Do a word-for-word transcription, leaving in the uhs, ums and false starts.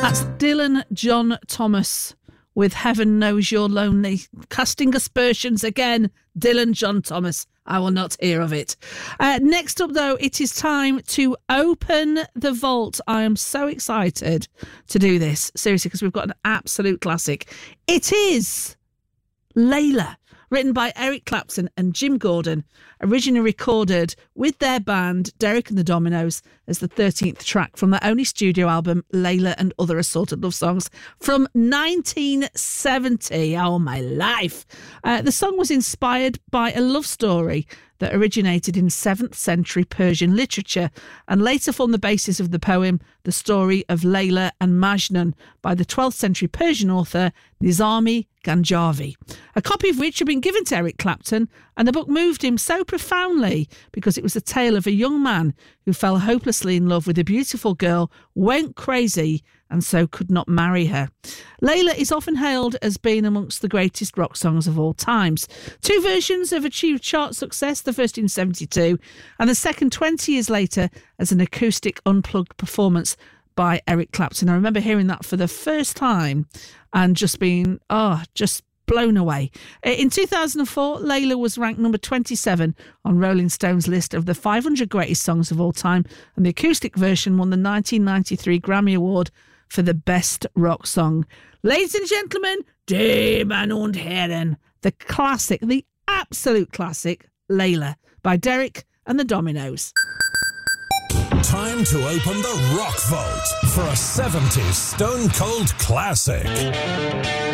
That's Dylan John Thomas with Heaven Knows You're Lonely. Casting aspersions again, Dylan John Thomas. I will not hear of it. Uh, next up, though, it is time to open the vault. I am so excited to do this, seriously, because we've got an absolute classic. It is Layla, written by Eric Clapton and Jim Gordon, originally recorded with their band Derek and the Dominoes as the thirteenth track from their only studio album Layla and Other Assorted Love Songs from nineteen seventy. Oh, my life. Uh, the song was inspired by a love story that originated in seventh century Persian literature and later formed the basis of the poem The Story of Layla and Majnun by the twelfth century Persian author Nizami Ganjavi, a copy of which had been given to Eric Clapton, and the book moved him so profoundly because it was a tale of a young man who fell hopelessly in love with a beautiful girl, went crazy, and so could not marry her. Layla is often hailed as being amongst the greatest rock songs of all times. Two versions have achieved chart success, the first in seventy-two and the second twenty years later as an acoustic unplugged performance by Eric Clapton. I remember hearing that for the first time and just being, oh, just blown away. In two thousand four, Layla was ranked number twenty-seven on Rolling Stone's list of the five hundred greatest songs of all time, and the acoustic version won the nineteen ninety-three Grammy Award for the best rock song. Ladies and gentlemen, Damen und Herren, the classic, the absolute classic, Layla, by Derek and the Dominoes. Time to open the Rock Vault for a seventies Stone Cold classic.